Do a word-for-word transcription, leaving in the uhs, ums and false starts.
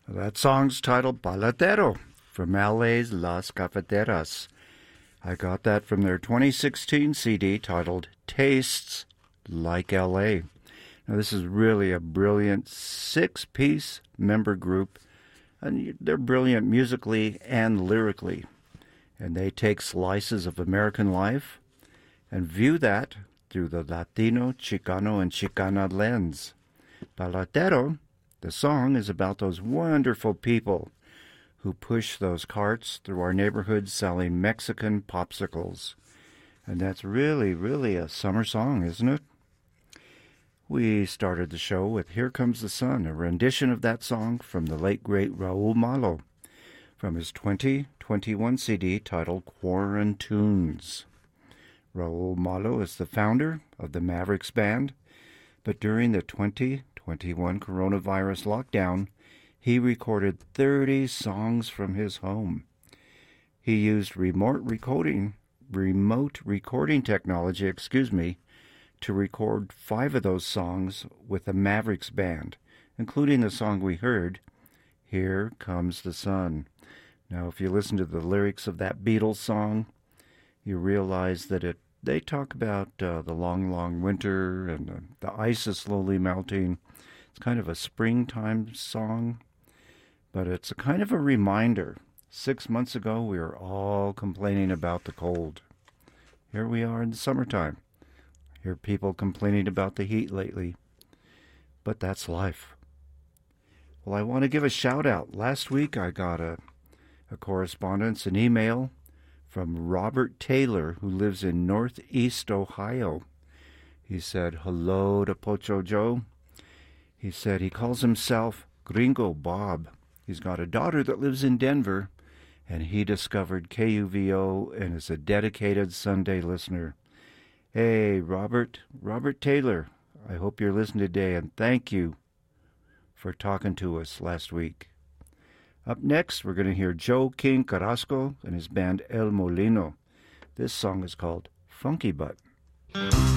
That song's titled Baladero from L A's Las Cafeteras. I got that from their twenty sixteen C D titled Tastes Like L A. Now, this is really a brilliant six-piece member group, and they're brilliant musically and lyrically. And they take slices of American life and view that through the Latino, Chicano, and Chicana lens. Baladero, the song, is about those wonderful people who push those carts through our neighborhoods selling Mexican popsicles. And that's really, really a summer song, isn't it? We started the show with Here Comes the Sun, a rendition of that song from the late, great Raul Malo, from his twenty twenty-one C D titled Quarantunes. Raul Malo is the founder of the Mavericks Band, but during the twenty twenty-one coronavirus lockdown, he recorded thirty songs from his home. He used remote recording, remote recording technology, excuse me, to record five of those songs with the Mavericks Band, including the song we heard, Here Comes the Sun. Now, if you listen to the lyrics of that Beatles song, you realize that it they talk about uh, the long, long winter and uh, the ice is slowly melting. It's kind of a springtime song, but it's a kind of a reminder. Six months ago, we were all complaining about the cold. Here we are in the summertime. Hear people complaining about the heat lately. But that's life. Well, I want to give a shout out. Last week I got a, a correspondence, an email from Robert Taylor, who lives in Northeast Ohio. He said, hello to Pocho Joe. He said he calls himself Gringo Bob. He's got a daughter that lives in Denver, and he discovered K U V O and is a dedicated Sunday listener. Hey, Robert, Robert Taylor, I hope you're listening today, and thank you for talking to us last week. Up next, we're going to hear Joe King Carrasco and his band El Molino. This song is called Funky Butt.